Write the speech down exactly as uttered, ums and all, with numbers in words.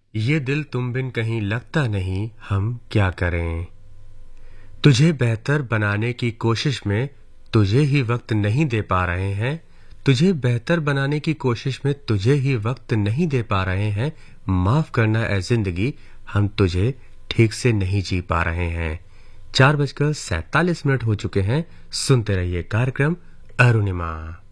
ये दिल तुम बिन कहीं लगता नहीं, हम क्या करें। तुझे बेहतर बनाने की कोशिश में तुझे ही वक्त नहीं दे पा रहे हैं। तुझे बेहतर बनाने की कोशिश में तुझे ही वक्त नहीं दे पा रहे हैं। माफ करना ऐ जिंदगी, हम तुझे ठीक से नहीं जी पा रहे हैं। चार बजकर सैतालीस मिनट हो चुके हैं। सुनते रहिए कार्यक्रम अरुणिमा।